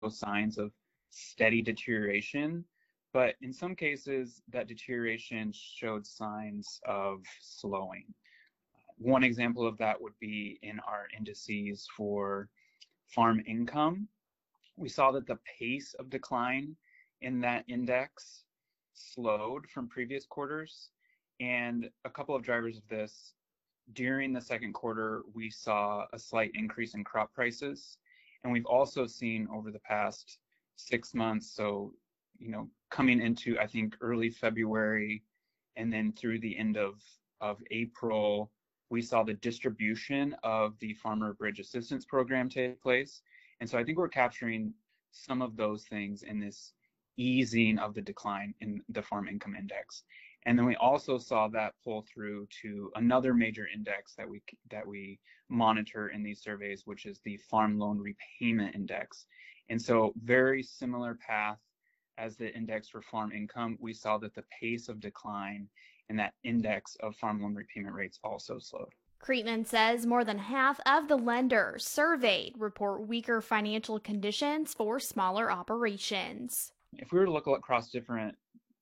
signs of steady deterioration, but in some cases that deterioration showed signs of slowing. One example of that would be in our indices for farm income. We saw that the pace of decline in that index slowed from previous quarters, and a couple of drivers of this. During the second quarter, we saw a slight increase in crop prices, and we've also seen over the past 6 months, so coming into I think early February and then through the end of April, we saw the distribution of the Farmer Bridge Assistance Program take place. And so I think we're capturing some of those things in this easing of the decline in the farm income index. And then we also saw that pull through to another major index that we monitor in these surveys, which is the farm loan repayment index. And so very similar path as the index for farm income, we saw that the pace of decline in that index of farm loan repayment rates also slowed. Creetman says more than half of the lenders surveyed report weaker financial conditions for smaller operations. If we were to look across different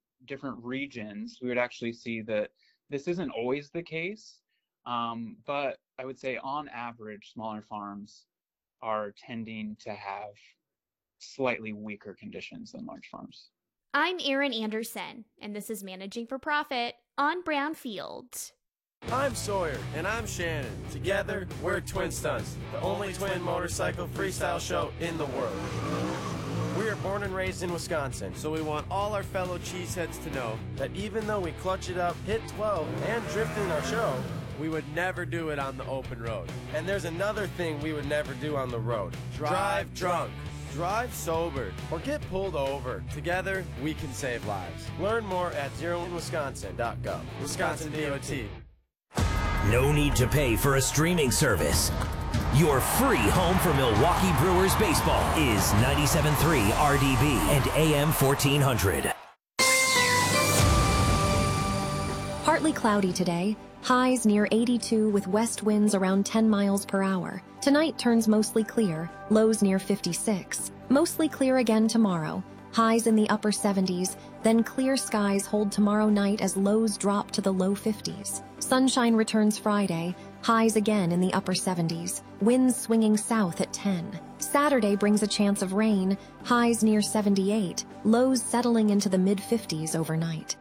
regions, we would actually see that this isn't always the case, but I would say on average, smaller farms are tending to have slightly weaker conditions than large farms. I'm Erin Anderson, and this is Managing for Profit on Brownfield. I'm Sawyer, and I'm Shannon. Together, we're Twin Stunts, the only twin motorcycle freestyle show in the world. We are born and raised in Wisconsin, so we want all our fellow cheeseheads to know that even though we clutch it up, hit 12, and drift in our show, we would never do it on the open road. And there's another thing we would never do on the road. Drive drunk. Drive sober or get pulled over. Together, we can save lives. Learn more at zeroinwisconsin.gov. Wisconsin DOT. No need to pay for a streaming service. Your free home for Milwaukee Brewers baseball is 97.3 RDB and AM 1400. Partly cloudy today. Highs near 82 with west winds around 10 miles per hour. Tonight turns mostly clear, lows near 56. Mostly clear again tomorrow. Highs in the upper 70s, then clear skies hold tomorrow night as lows drop to the low 50s. Sunshine returns Friday, highs again in the upper 70s, winds swinging south at 10. Saturday brings a chance of rain, highs near 78, lows settling into the mid-50s overnight.